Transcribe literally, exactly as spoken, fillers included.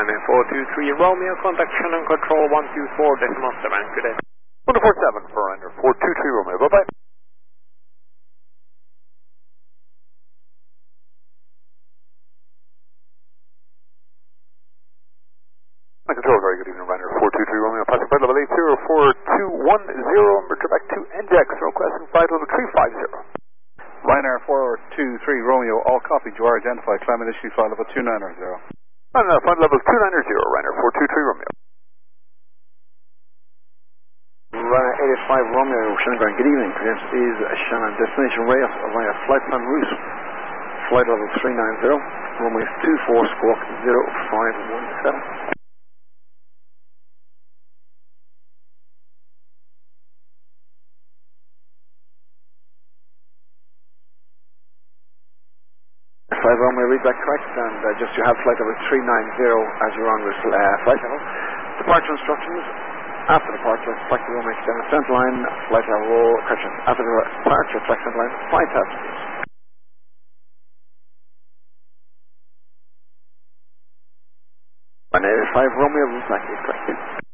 Lima four two three Romeo, contact Shannon Control one two four decimal seven, good day. one four seven for Render, four two three Romeo, bye-bye. My control, very good evening, Render, four two three Romeo, passing flight level eight zero four two one zero, number back to N J X, requesting flight level three five zero. Ryanair four two three Romeo, all copied, you are identified, climate issue flight level two nine zero. No, no, flight level two nine zero, Ryanair four two three Romeo. Ryanair eight eight five Romeo, Shannon Ground, good evening. This is Shannon, destination Reyes via flight plan route. Flight level three nine zero, runway two four, squawk zero five one seven. five Romeo, read that correct, and uh, just you have flight level three nine zero as you're on with uh, flight level. Departure instructions. After departure, select the runway extend center line, flight level, correction, after departure, select center line, five passengers. one eight five Romeo, route back is correct.